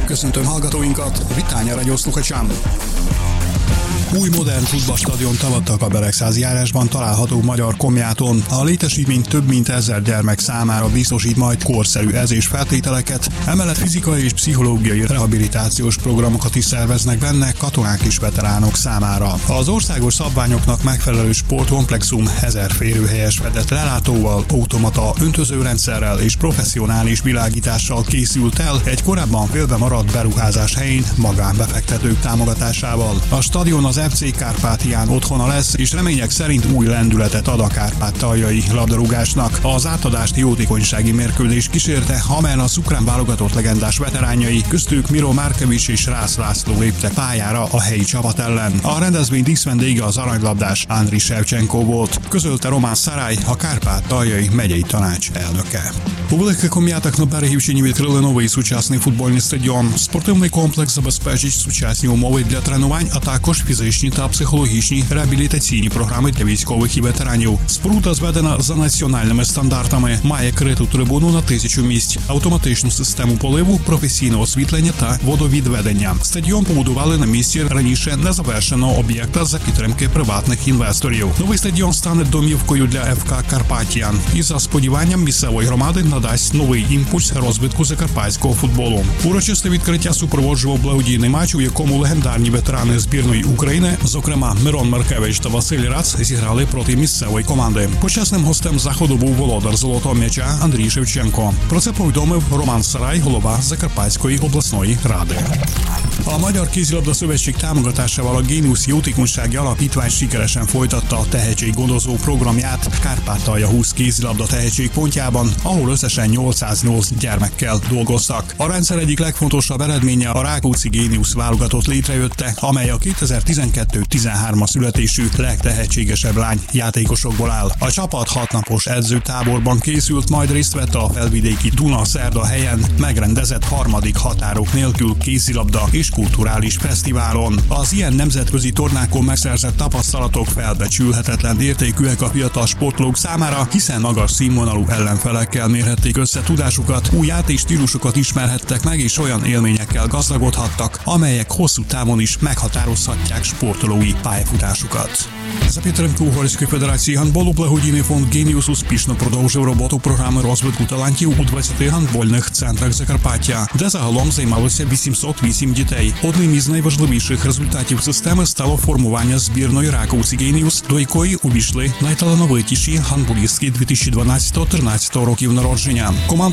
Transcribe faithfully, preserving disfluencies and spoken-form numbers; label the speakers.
Speaker 1: Köszöntöm hallgatóinkat, Vitánya Radio sluchačám. Új modern futballstadiont avattak a Beregszázi járásban található Magyar Komjáton. A létesítmény több mint ezer gyermek számára biztosít majd korszerű edzés feltételeket, emellett fizikai és pszichológiai rehabilitációs programokat is szerveznek benne katonák és veteránok számára. Az országos szabványoknak megfelelő sportkomplexum ezer férőhelyes fedett lelátóval, automata öntözőrendszerrel és professzionális világítással készült el egy korábban félbe maradt beruházás helyén magánbefektetők támogatásával. A stadion az ef cé Kárpátián otthona lesz, és remények szerint új lendületet ad a kárpátaljai labdarúgásnak. Az átadást jótékonysági mérkőzés kísérte, amelyen a szukrán válogatott legendás veteránjai, köztük Miro Markevics és Rász László léptek pályára a helyi csapat ellen. A rendezvény díszvendége az aranylabdás Andriy Shevchenko volt, közölte Roman Saraj, a Kárpátaljai megyei tanács elnöke. У великих ком'ятах на Берегівщині відкрили новий сучасний футбольний стадіон. Спортивний комплекс забезпечить сучасні умови для тренувань, а також фізичні та психологічні реабілітаційні програми для військових і ветеранів. Споруда зведена за національними стандартами, має криту трибуну на тисячу місць, автоматичну систему поливу, професійне освітлення та водовідведення. Стадіон побудували на місці раніше незавершеного об'єкта за підтримки приватних інвесторів. Новий стадіон стане домівкою для еф ка Карпатіян і, за сподіванням місцевої громади, надасть новий імпульс розвитку закарпатського футболу. Урочисте відкриття супроводжував благодійний матч, у якому легендарні ветерани збірної України, зокрема Мирон Маркевич та Василь Рац, зіграли проти місцевої команди. Почесним гостем заходу був володар золотого м'яча Андрій Шевченко. Про це повідомив Роман Saraj, голова Закарпатської обласної ради. A Magyar Kézilabda Szövetség támogatásával a Géniusz Jótékonysági Alapítvány sikeresen folytatta a tehetséggondozó programját Kárpátalja húsz kézilabda tehetségpontjában, ahol összesen nyolcszáznyolc gyermekkel dolgoztak. A rendszer egyik legfontosabb eredménye a Rákóczi Géniusz válogatott létrejötte, amely a kétezer-tizenkettő tizenhárom születésű legtehetségesebb lány játékosokból áll. A csapat hatnapos edzőtáborban készült, majd részt vett a felvidéki Duna-Szerda helyen megrendezett harmadik határok nélkül kézilabda és kulturális fesztiválon. Az ilyen nemzetközi tornákon megszerzett tapasztalatok felbecsülhetetlen értékűek a fiatal sportolók számára, hiszen magas színvonalú ellenfelekkel mérhették össze tudásukat, új játékstílusokat ismerhettek meg, és olyan élményekkel gazdagodhattak, amelyek hosszú távon is meghatározhatják sportolói pályafutásukat. За підтримки Угорської Федерації гандболу благодійний фонд «Геніус» успішно продовжив роботу програми розвитку талантів у двадцяти гандбольних центрах Закарпаття, де загалом займалося вісімсот вісім дітей. Одним із найважливіших результатів системи стало формування збірної Rákóczi Géniusz, до якої увійшли найталановитіші гандболістки дві тисячі дванадцятого-тринадцятого років народження. Команда